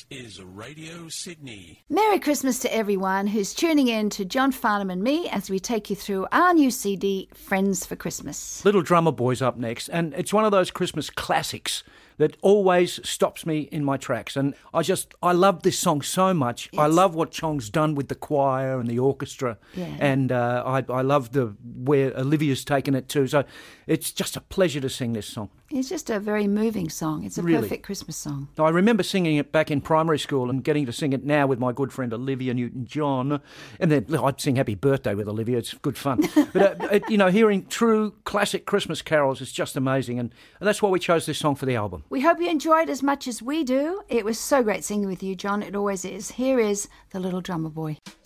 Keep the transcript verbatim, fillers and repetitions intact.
is Radio Sydney. Merry Christmas to everyone who's tuning in to John Farnham and me as we take you through our new C D, Friends for Christmas. Little Drummer Boy's up next, and it's one of those Christmas classics that always stops me in my tracks. And I just, I love this song so much. It's... I love what Chong's done with the choir and the orchestra. Yeah. And uh, I, I love the where Olivia's taken it to. So it's just a pleasure to sing this song. It's just a very moving song. It's a Really. perfect Christmas song. I remember singing it back in primary school and getting to sing it now with my good friend Olivia Newton-John. And then I'd sing Happy Birthday with Olivia. It's good fun. But, uh, it, you know, hearing true classic Christmas carols is just amazing. And, and that's why we chose this song for the album. We hope you enjoyed as much as we do. It was so great singing with you, John. It always is. Here is The Little Drummer Boy.